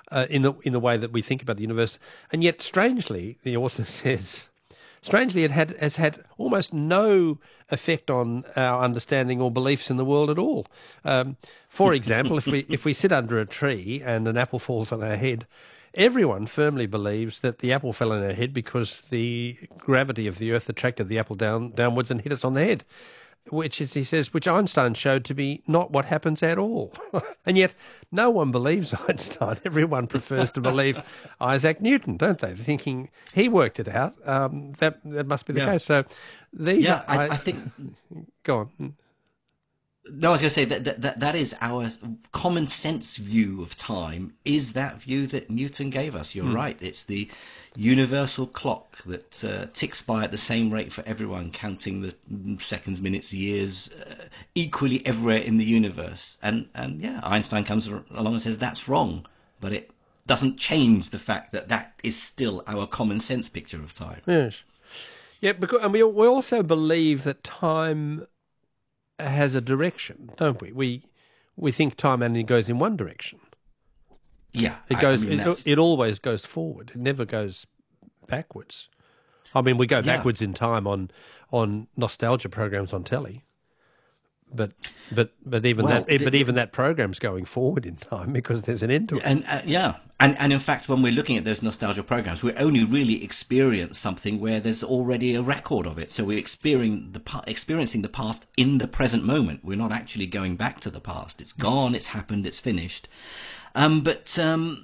in the way that we think about the universe. And yet, strangely, the author says, strangely, has had almost no effect on our understanding or beliefs in the world at all. For example, if we sit under a tree and an apple falls on our head, everyone firmly believes that the apple fell on our head because the gravity of the earth attracted the apple downwards and hit us on the head, which is, he says, which Einstein showed to be not what happens at all. And yet no one believes Einstein. Everyone prefers to believe Isaac Newton, don't they? They're thinking he worked it out. That must be the case. So these I think... Go on. No, I was going to say that is our common sense view of time, is that view that Newton gave us. You're right. It's the universal clock that ticks by at the same rate for everyone, counting the seconds, minutes, years, equally everywhere in the universe. And Einstein comes along and says that's wrong, but it doesn't change the fact that that is still our common sense picture of time. Yes. Yeah, and we also believe that time has a direction, don't we? We think time only goes in one direction. Yeah, it always goes forward. It never goes backwards. I mean, we go backwards in time on nostalgia programs on telly, but even that program's going forward in time because there's an end to it. And in fact, when we're looking at those nostalgia programs, we're only really experiencing something where there's already a record of it. So we're experiencing the past in the present moment. We're not actually going back to the past. It's gone. It's happened. It's finished. This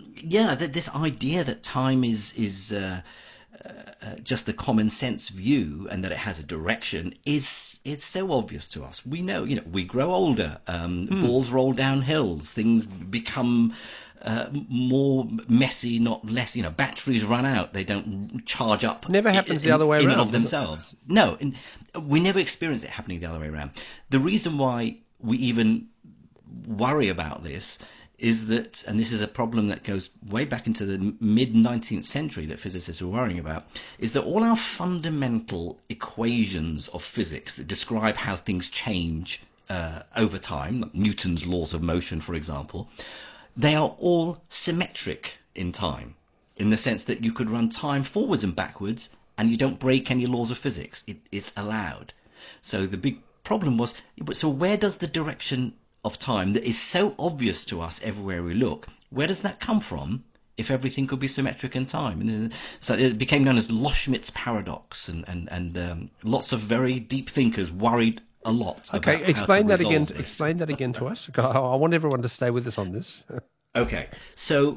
idea that time is just the common sense view and that it has a direction is so obvious to us. We know, we grow older, balls roll down hills, things become more messy, not less. Batteries run out; they don't charge up. Never happens the other way around. In and of themselves. No, we never experience it happening the other way around. The reason why we even worry about this is that, and this is a problem that goes way back into the mid-19th century that physicists were worrying about, is that all our fundamental equations of physics that describe how things change over time, like Newton's laws of motion, for example, they are all symmetric in time, in the sense that you could run time forwards and backwards and you don't break any laws of physics. It's allowed. So the big problem was, so where does the direction of time that is so obvious to us everywhere we look, where does that come from if everything could be symmetric in time? And so it became known as Loschmidt's paradox, and lots of very deep thinkers worried a lot. Okay, explain that again. Explain that again to us. I want everyone to stay with us on this. Okay, so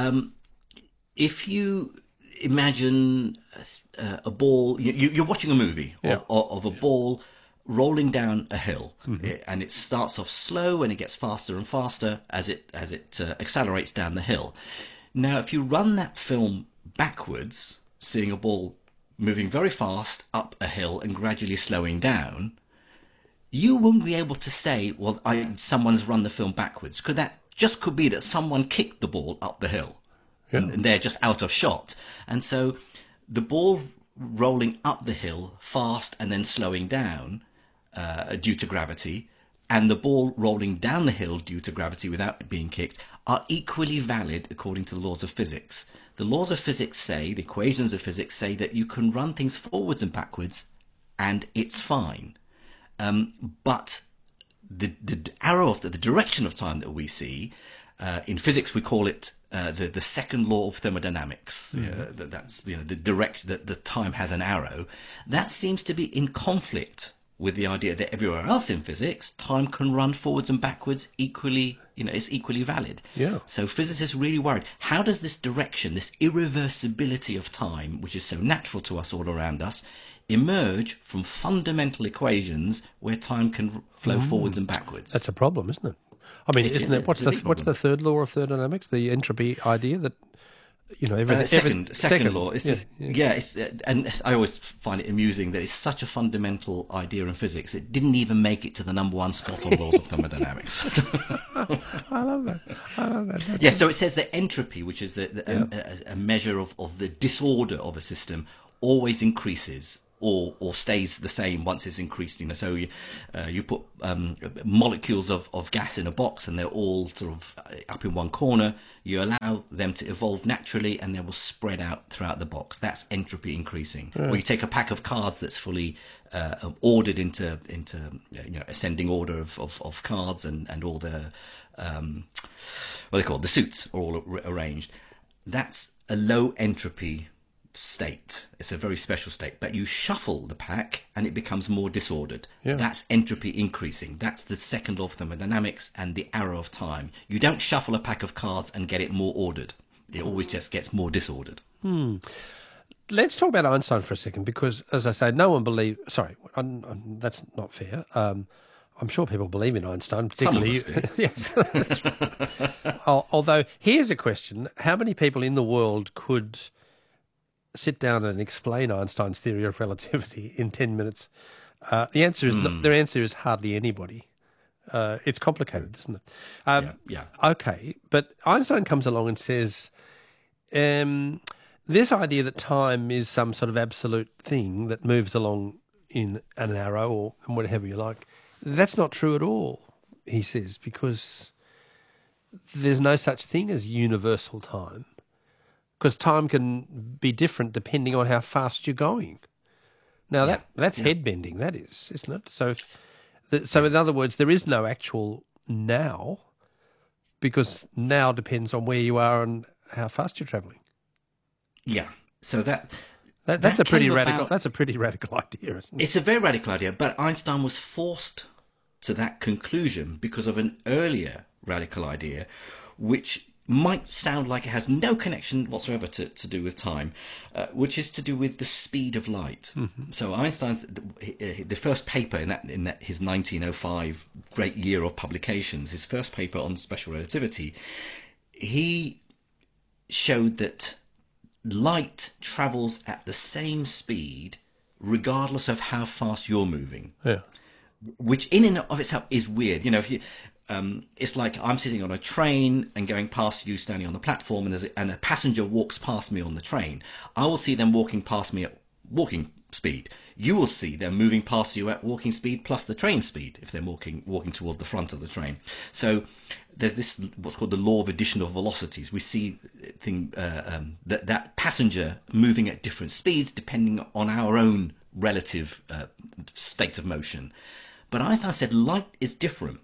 if you imagine a ball, you're watching a movie of a ball rolling down a hill, and it starts off slow and it gets faster and faster as it accelerates down the hill. Now, if you run that film backwards, seeing a ball moving very fast up a hill and gradually slowing down, you won't be able to say, well, someone's run the film backwards. Could be that someone kicked the ball up the hill, and they're just out of shot. And so the ball rolling up the hill fast and then slowing down due to gravity, and the ball rolling down the hill due to gravity without being kicked, are equally valid according to the laws of physics. The laws of physics say, the equations of physics say, that you can run things forwards and backwards and it's fine. But the arrow of the direction of time that we see, in physics we call it the second law of thermodynamics. That's the direction that the time has an arrow. That seems to be in conflict with the idea that everywhere else in physics, time can run forwards and backwards equally. It's equally valid. Yeah. So physicists are really worried. How does this direction, this irreversibility of time, which is so natural to us all around us, emerge from fundamental equations where time can flow forwards and backwards? That's a problem, isn't it? I mean, what's the third law of thermodynamics? The entropy idea that second law. And I always find it amusing that it's such a fundamental idea in physics. It didn't even make it to the number one spot on laws of thermodynamics. I love that. Yeah. So it says that entropy, which is a measure of the disorder of a system, always increases or stays the same once it's increased. So you put molecules of gas in a box and they're all sort of up in one corner. You allow them to evolve naturally and they will spread out throughout the box. That's entropy increasing. Or you take a pack of cards that's fully ordered into ascending order of cards, and all the what they call the suits are all arranged. That's a low entropy state. It's a very special state, but you shuffle the pack and it becomes more disordered. That's entropy increasing. That's the second law of thermodynamics and the arrow of time. You don't shuffle a pack of cards and get it more ordered. It always just gets more disordered. Let's talk about Einstein for a second, because, as I say, no one believes... Sorry, that's not fair. I'm sure people believe in Einstein, particularly... Some of us do. Yes. Although, here's a question. How many people in the world could sit down and explain Einstein's theory of relativity in 10 minutes? The answer is their answer is hardly anybody. It's complicated, isn't it? Yeah. Okay, but Einstein comes along and says, this idea that time is some sort of absolute thing that moves along in an arrow or whatever you like, that's not true at all, he says, because there's no such thing as universal time. Because time can be different depending on how fast you're going. Now, that's head-bending, that is, isn't it? So, so in other words, there is no actual now, because now depends on where you are and how fast you're travelling. Yeah. So that's a pretty radical. That's a pretty radical idea, isn't it? It's a very radical idea, but Einstein was forced to that conclusion because of an earlier radical idea, which might sound like it has no connection whatsoever to do with time, which is to do with the speed of light. So Einstein's the first paper in his 1905 great year of publications, his first paper on special relativity, he showed that light travels at the same speed regardless of how fast you're moving. Yeah. Which in and of itself is weird. If you it's like I'm sitting on a train and going past you standing on the platform, and a passenger walks past me on the train. I will see them walking past me at walking speed. You will see them moving past you at walking speed plus the train speed if they're walking towards the front of the train. So there's this what's called the law of additional velocities. We see that passenger moving at different speeds depending on our own relative state of motion. But Einstein said light is different.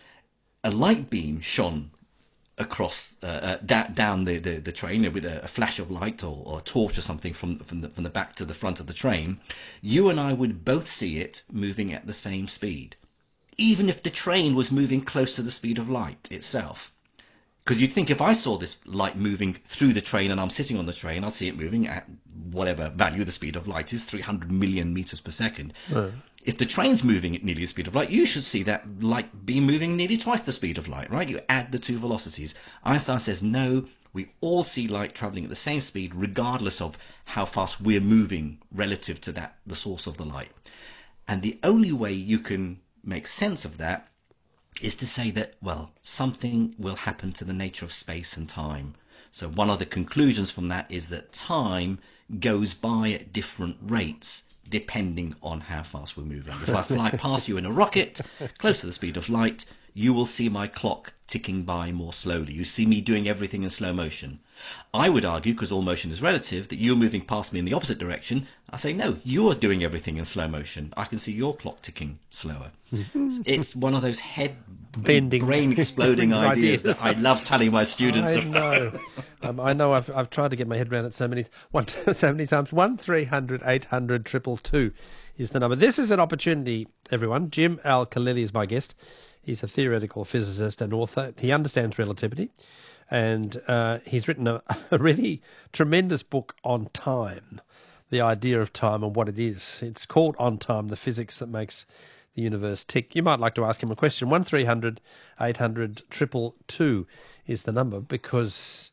A light beam shone across down the train with a flash of light or a torch or something from the back to the front of the train. You and I would both see it moving at the same speed, even if the train was moving close to the speed of light itself. Because you'd think if I saw this light moving through the train and I'm sitting on the train, I'll see it moving at whatever value the speed of light is, 300 million meters per second. If the train's moving at nearly the speed of light, you should see that light be moving nearly twice the speed of light, right? You add the two velocities. Einstein says, no, we all see light traveling at the same speed regardless of how fast we're moving relative to the source of the light. And the only way you can make sense of that is to say that, well, something will happen to the nature of space and time. So one of the conclusions from that is that time goes by at different rates depending on how fast we're moving. If I fly past you in a rocket, close to the speed of light, you will see my clock ticking by more slowly. You see me doing everything in slow motion. I would argue, because all motion is relative, that you're moving past me in the opposite direction. I say, no, you're doing everything in slow motion. I can see your clock ticking slower. It's one of those head-bending, brain-exploding ideas that I love telling my students. I know. I know. I've tried to get my head around it so many times. 1300 800 222 is the number. This is an opportunity, everyone. Jim Al-Khalili is my guest. He's a theoretical physicist and author. He understands relativity. And he's written a really tremendous book on time, the idea of time and what it is. It's called On Time, the physics that makes the universe tick. You might like to ask him a question. 1300 800 222 is the number, because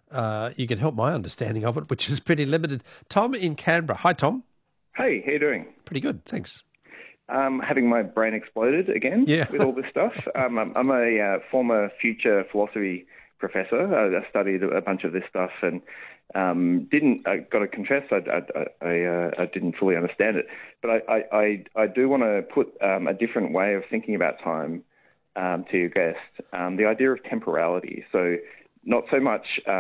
you can help my understanding of it, which is pretty limited. Tom in Canberra. Hi, Tom. Hey, how you doing? Pretty good, thanks. Having my brain exploded again with all this stuff. I'm a former future philosophy professor. I studied a bunch of this stuff and I got to confess, I didn't fully understand it. But I do want to put a different way of thinking about time to your guest. The idea of temporality. So not so much